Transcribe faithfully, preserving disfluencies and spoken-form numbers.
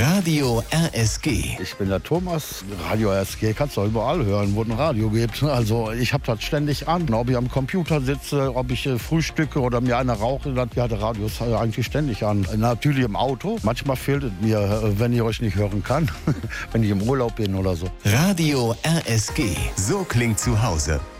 Radio R S G. Ich bin der Thomas. Radio R S G kannst du überall hören, wo ein Radio gibt. Also ich habe das ständig an. Ob ich am Computer sitze, ob ich äh, frühstücke oder mir eine rauche, dann ja, der Radio ist äh, eigentlich ständig an. Natürlich im Auto. Manchmal fehlt es mir, äh, wenn ich euch nicht hören kann, wenn ich im Urlaub bin oder so. Radio R S G. So klingt zu Hause.